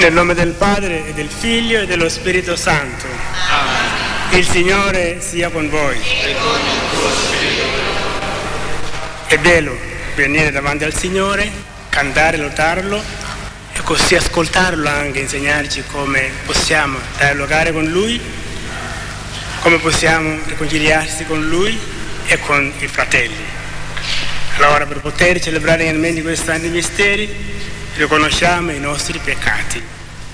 Nel nome del Padre e del Figlio e dello Spirito Santo. Amen. Il Signore sia con voi. E con il tuo spirito. È bello venire davanti al Signore, cantare, lodarlo e così ascoltarlo anche, insegnarci come possiamo dialogare con Lui, come possiamo riconciliarsi con Lui e con i fratelli. Allora, per poter celebrare realmente questi santi misteri, riconosciamo i nostri peccati.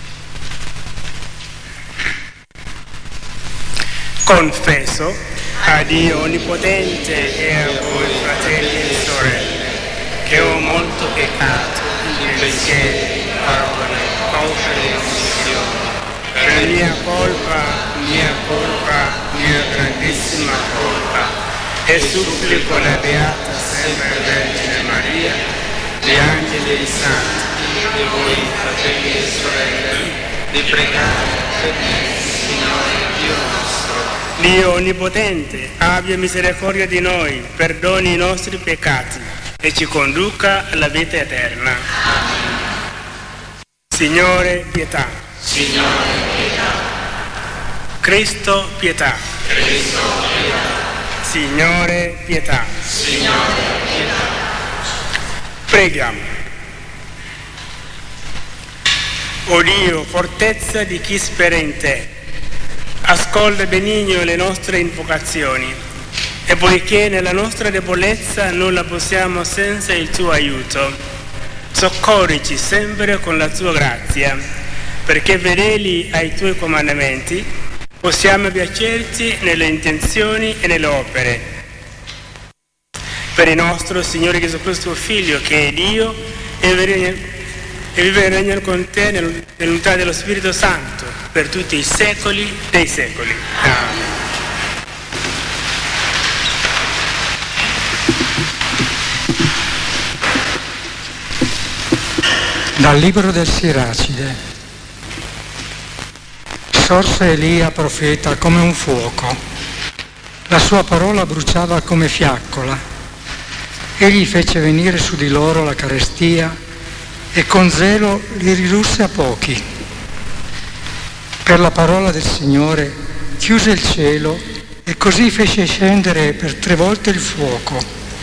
Confesso a Dio Onnipotente e a voi, fratelli e sorelle, che ho molto peccato in pensieri, parole, cose e omissioni. Per mia colpa, mia grandissima colpa, e supplico la Beata sempre Vergine Maria, gli angeli e i santi, e voi, fratelli e sorelle, di pregare per me, Signore Dio nostro. Dio Onnipotente, abbia misericordia di noi, perdoni i nostri peccati e ci conduca alla vita eterna. Amen. Signore, pietà. Signore, pietà. Cristo, pietà. Cristo, pietà. Signore, pietà. Signore, pietà. Preghiamo. O Dio, fortezza di chi spera in te, ascolta benigno le nostre invocazioni e poiché nella nostra debolezza non la possiamo senza il tuo aiuto, soccorrici sempre con la tua grazia, perché fedeli ai tuoi comandamenti possiamo piacerti nelle intenzioni e nelle opere. Per il nostro Signore Gesù Cristo, Figlio, che è Dio e vive e regna con te nell'unità dello Spirito Santo per tutti i secoli dei secoli. Amen. Dal libro del Siracide. Sorse Elia profeta come un fuoco, la sua parola bruciava come fiaccola. Egli fece venire su di loro la carestia e con zelo li ridusse a pochi. Per la parola del Signore chiuse il cielo e così fece scendere per 3 volte il fuoco.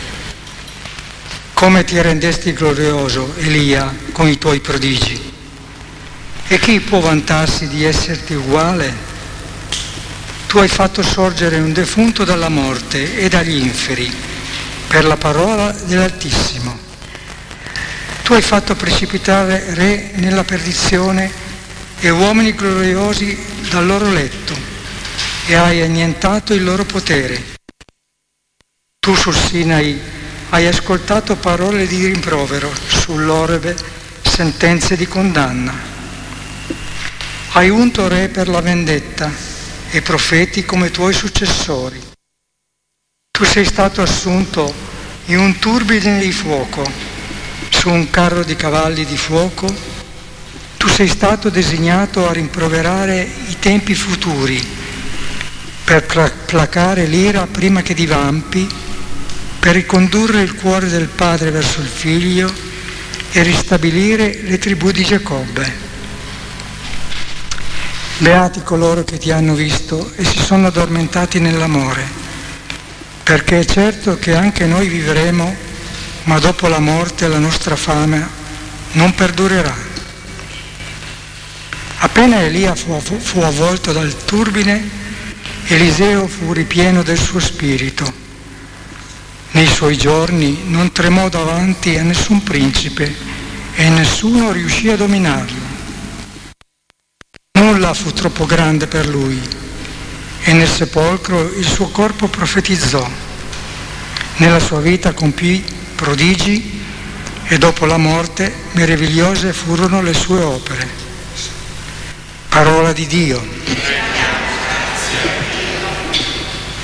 Come ti rendesti glorioso, Elia, con i tuoi prodigi? E chi può vantarsi di esserti uguale? Tu hai fatto sorgere un defunto dalla morte e dagli inferi, per la parola dell'Altissimo. Tu hai fatto precipitare re nella perdizione e uomini gloriosi dal loro letto, e hai annientato il loro potere. Tu sul Sinai hai ascoltato parole di rimprovero, sull'Orebe sentenze di condanna. Hai unto re per la vendetta e profeti come tuoi successori. Tu sei stato assunto in un turbine di fuoco, su un carro di cavalli di fuoco. Tu sei stato designato a rimproverare i tempi futuri, per placare l'ira prima che divampi, per ricondurre il cuore del padre verso il figlio e ristabilire le tribù di Giacobbe. Beati coloro che ti hanno visto e si sono addormentati nell'amore, perché è certo che anche noi vivremo, ma dopo la morte la nostra fame non perdurerà. Appena Elia fu avvolto dal turbine, Eliseo fu ripieno del suo spirito. Nei suoi giorni non tremò davanti a nessun principe e nessuno riuscì a dominarlo. Nulla fu troppo grande per lui e nel sepolcro il suo corpo profetizzò. Nella sua vita compì prodigi e dopo la morte meravigliose furono le sue opere. Parola di Dio.